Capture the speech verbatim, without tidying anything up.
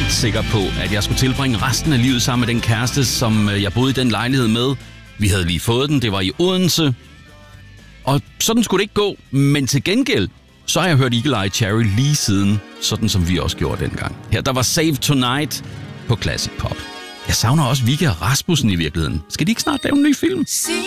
helt sikker på, at jeg skulle tilbringe resten af livet sammen med den kæreste, som jeg boede i den lejlighed med. Vi havde lige fået den, det var i Odense. Og sådan skulle det ikke gå, men til gengæld, så har jeg hørt Eagle Eye Cherry lige siden, sådan som vi også gjorde dengang. Her, der var Save Tonight på Classic Pop. Jeg savner også Vigga og Rasmussen i virkeligheden. Skal de ikke snart lave en ny film?